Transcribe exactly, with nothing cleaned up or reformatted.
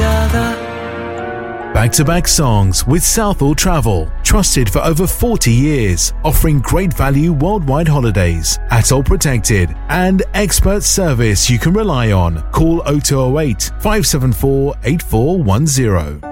ज्यादा. Back-to-back songs with Southall Travel. Trusted for over forty years. Offering great value worldwide holidays. Atoll protected. And expert service you can rely on. Call oh two oh eight, five seven four, eight four one zero.